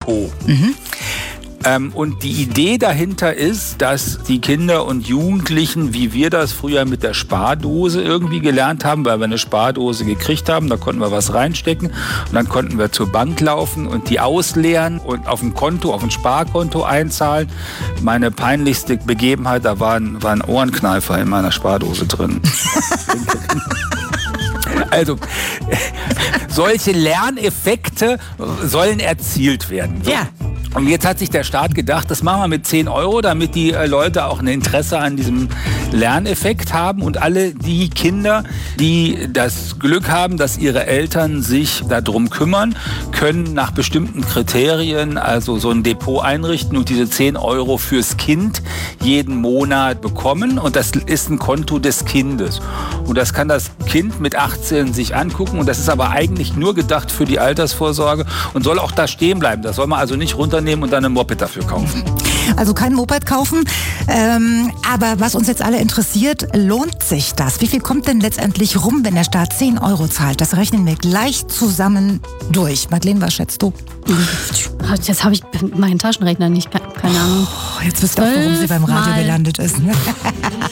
Depot. Und die Idee dahinter ist, dass die Kinder und Jugendlichen, wie wir das früher mit der Spardose irgendwie gelernt haben, weil wir eine Spardose gekriegt haben, da konnten wir was reinstecken und dann konnten wir zur Bank laufen und die ausleeren und auf ein Konto, auf ein Sparkonto einzahlen. Meine peinlichste Begebenheit, da war ein Ohrenkneifer in meiner Spardose drin. Also, solche Lerneffekte sollen erzielt werden. So. Ja. Und jetzt hat sich der Staat gedacht, das machen wir mit 10 €, damit die Leute auch ein Interesse an diesem Lerneffekt haben. Und alle die Kinder, die das Glück haben, dass ihre Eltern sich darum kümmern, können nach bestimmten Kriterien also so ein Depot einrichten und diese 10 € fürs Kind jeden Monat bekommen. Und das ist ein Konto des Kindes. Und das kann das Kind mit 18 sich angucken. Und das ist aber eigentlich nur gedacht für die Altersvorsorge und soll auch da stehen bleiben. Das soll man also nicht runternehmen und dann ein Moped dafür kaufen. Also kein Moped kaufen. Aber was uns jetzt alle interessiert, lohnt sich das? Wie viel kommt denn letztendlich rum, wenn der Staat 10 € zahlt? Das rechnen wir gleich zusammen durch. Madeleine, was schätzt du? Jetzt habe ich meinen Taschenrechner nicht, keine Ahnung. Jetzt wisst ihr auch, warum sie beim Radio gelandet ist.